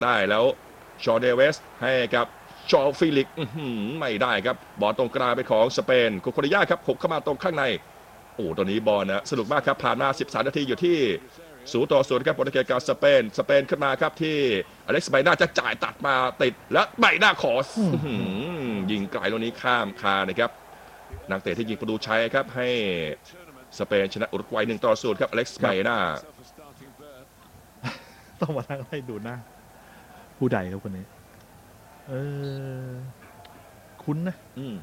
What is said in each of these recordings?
ได้แล้วชอเดเวสให้กับชอฟิลิกไม่ได้ครับบอลตรงกลางไปของสเปนโคโคริยาครับหกเข้ามาตรงข้างในโอ้ตัวนี้บอลนะสนุกมากครับผ่านมา13นาทีอยู่ที่0-0ครับโปรตุเกสกับสเปนขึ้นมาครับที่อเล็กซ์ไบน่าจะจ่ายตัดมาติดและไบน่าขอยิงไกลตรงนี้ข้ามคานะครับนักเตะที่ยิงประตูชัยครับให้สเปนชนะอุรุกวัย1-0ครับอเล็กซ์ไบน่าต้องมานั่งให้ดูหน้าผู้ใดครับคนนี้คุ้นนะ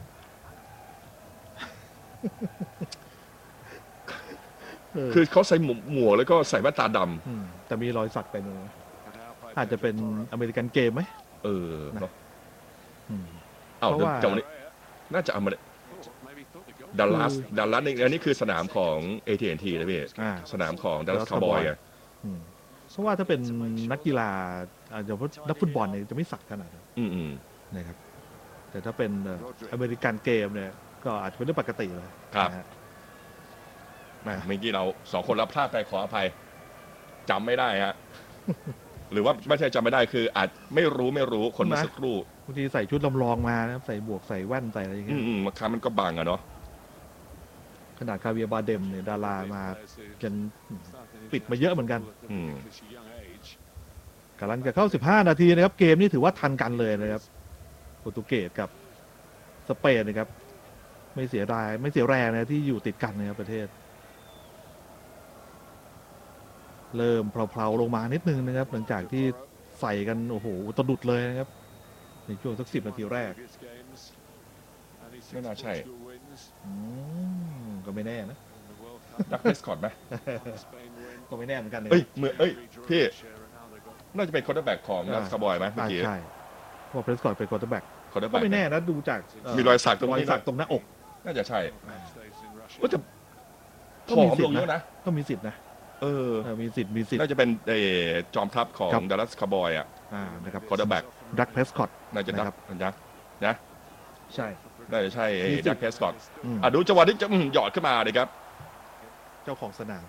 คือเขาใส่หมวกแล้วก็ใส่แว่นตาดำแต่มีรอยสักไปนึงอาจจะเป็นอเมริกันเกมไหมเนาะเพราะว่าน่าจะอเมริดัลลัสนี่อันนี้คือสนามของ AT&T นะพี่สนามของดัลลัสคาวบอยอ่ะเพราะว่าถ้าเป็นนักกีฬาอาจจะนักฟุตบอลเนี่ยจะไม่สักขนาดนั้นนะครับแต่ถ้าเป็นอเมริกันเกมเนี่ยก็อาจจะเป็นเรื่องปกติเลยครับเมื่อกี้เรา2คนรับพลาดไปขออภัยจำไม่ได้ฮะหรือว่าไม่ใช่จำไม่ได้คืออาจไม่รู้คนเมื่อสักครู่บางทีใส่ชุดลำลองมานะใส่บวกใส่แว่นใส่อะไรอย่างเงี้ยบางครั้งมันก็บังอะเนาะขนาดคาเวียบาเดมเนี่ยดารามาจนปิดมาเยอะเหมือนกันกำลังจะเข้า15นาทีนะครับเกมนี้ถือว่าทันกันเลยนะครับโปรตุเกสกับสเปนนะครับไม่เสียแรงนะที่อยู่ติดกันนะครับประเทศเริ่มเพลาๆลงมานิดนึงนะครับหลังจากที่ใส่กันโอ้โหตะดุดเลยนะครับในช่วงสัก10นาทีแรกไม่น่าใช่ก็ไม่แน่นะดักเพสคอร์ดไหมก็ไม่แน่เหมือนกันพี่น่าจะเป็นคอร์เตอร์แบ็กของนักสบอยไหมเมื่อกี้ใช่เพราะเพสคอร์ดเป็นคอร์เตอร์แบ็กก็ไม่แน่นะดูจากมีรอยสักตรงนี้ตรงหน้าอกน่าจะใช่ก็จะผอมลงเยอะนะก็มีสิทธิ์นะมีสิทธิ์น่าจะเป็นจอมทัพของดัลลัสคาวบอยนะครับคอร์เตอร์แบ็กดักเพสคอร์ดน่าจะดักนะใช่น่าจะใช่ดักเพสคอร์ดดูจังหวะที่จะหยอดขึ้นมาเลยครับเจ้าของสนาม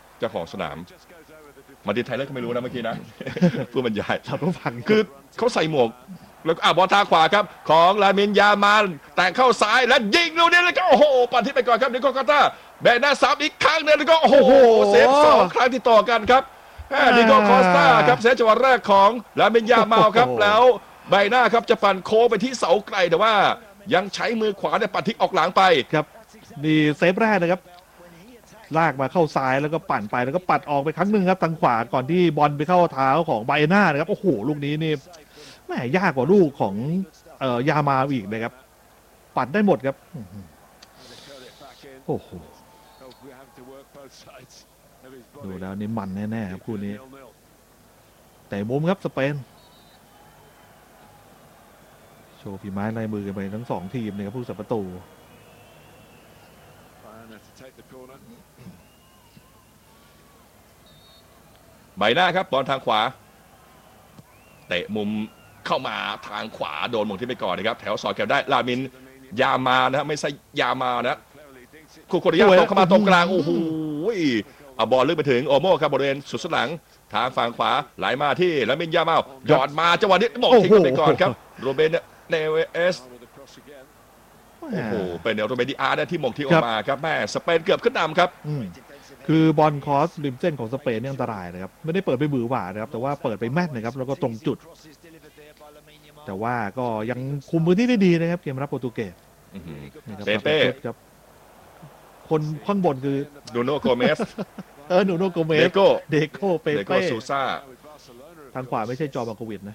มาดินไทยแล้วก็ไม่รู้นะเมื่อกี้นะผู้บรรยายเราต้องฟังคือเขาใส่หมวกแล้วก็บอลทางขวาครับของลามินยามันแต่เข้าซ้ายแล้วยิงลูกนี้แล้วก็โอ้โหปั่นที่ไปก่อนครับนิโคล คาต้าแบนหน้าซ้ำอีกครั้งนึงแล้วก็โอ้โหเซฟ2ครั้งที่ต่อกันครับนิโคล คอสตาครับเซฟจังหวะแรกของลามินยามาครับแล้วใบหน้าครับจะปั่นโค้งไปที่เสาไกลแต่ว่ายังใช้มือขวาเนี่ยปั่นทิกออกหลังไปครับนี่เซฟแรกนะครับลากมาเข้าซ้ายแล้วก็ปั่นไปแล้วก็ปัดออกไปครั้งหนึ่งครับทางขวาก่อนที่บอลไปเข้าเท้าของไบน่านะครับโอ้โหลูกนี้นี่แหมยากกว่าลูกของยามาอีกนะครับปัดได้หมดครับโอ้โหดูแล้วนี่มันแน่ๆครับคู่นี้แต่มุมครับสเปนโชว์ฝีไม้ลายมือกันไปทั้ง2ทีมนะครับผู้สับประตูใบหน้าครับบอลทางขวาเตะมุมเข้ามาทางขวาโดนมงที่ไปก่อนนะครับแถวสอดแกวได้ลามินยามานะไม่ใช่ยามานะคูโคริยาตกเข้ามาตรงกลางโอ้โหบอลลึกไปถึงโอโม่ครับบริเวณสุดหลังทางฝั่งขวาไหลมาที่ลามินยามาหยอดมาจังหวะนี้มงทิ้งไปก่อนครับโรเบนเนเวสโอ้โหเป็นโรเบนดิอาร์ที่มงทิ้งออกมาครับแม่สเปนเกือบขึ้นนำครับคือบอลคอสริมเส้นของสเปนนี่อันตรายนะครับไม่ได้เปิดไปบือหวานะครับแต่ว่าเปิดไปแม่นนะครับแล้วก็ตรงจุดแต่ว่าก็ยังคุมพื้นที่ได้ดีนะครับเกมรับโปรตุเกสเปเป้ครับคนข้างบนคือนูโน่โกเมสนูโน่โกเมสเดโก้เปเป้ซูซ่าทางขวาไม่ใช่จอมาโควิดนะ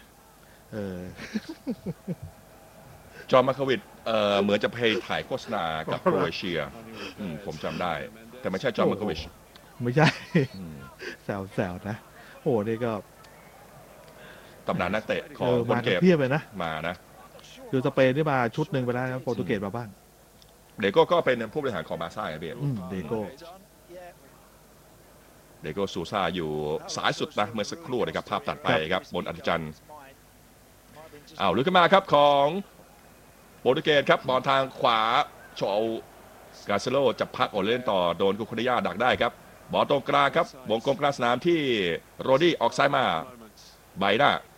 จอมาโควิดเหมือนจะไปถ่ายโฆษณากับโครเอเชียผมจำได้แต่ไม่ใช่จอมาโควิดไม่ใช่แซวนะโอ้นี่ก็ตำนานนักเตะของโปรตุเกสเพียบเลยนะมานะคือสเปนที่มาชุดหนึ่งไปแล้วโปรตุเกสมาบ้างเดโก้ก็เป็นผู้บริหารของบาร์ซ่าครับพี่เดโก้ซูซ่าอยู่สายสุดนะเมื่อสักครู่นะครับภาพตัดไปครับบนอัศจรรย์ลุกขึ้นมาครับของโปรตุเกสครับบอลทางขวาโชว์กาเซโลจะพักออกเล่นต่อโดนคูคุริยาดักได้ครับบอลตรงกลางครับวงกลมกลางสนามที่โรดี้ออกซ้ายมาไบน่า